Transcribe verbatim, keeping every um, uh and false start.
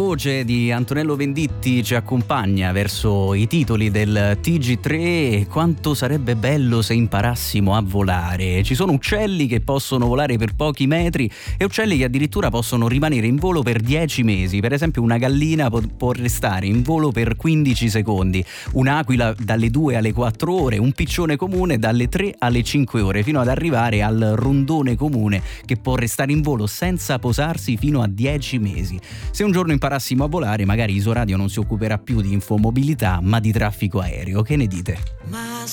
voce di Antonello Venditti ci accompagna verso i titoli del T G tre. E quanto sarebbe bello se imparassimo a volare. Ci sono uccelli che possono volare per pochi metri e uccelli che addirittura possono rimanere in volo per dieci mesi. Per esempio una gallina può, può restare in volo per quindici secondi, un'aquila dalle due alle quattro ore, un piccione comune dalle tre alle cinque ore, fino ad arrivare al rondone comune che può restare in volo senza posarsi fino a dieci mesi. Se un giorno imparassimo a volare, magari Isoradio non si occuperà più di infomobilità ma di traffico aereo. Che ne dite? Ma